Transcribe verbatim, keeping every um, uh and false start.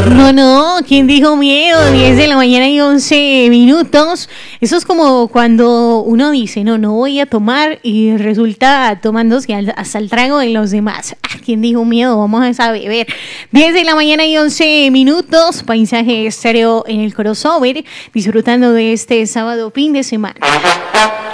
No, no, ¿quién dijo miedo? diez de la mañana y once minutos. Eso es como cuando uno dice, no, no voy a tomar y resulta tomándose hasta el trago de los demás. Ah, ¿quién dijo miedo? Vamos a beber. diez de la mañana y once minutos. Paisaje estéreo en el crossover. Disfrutando de este sábado fin de semana.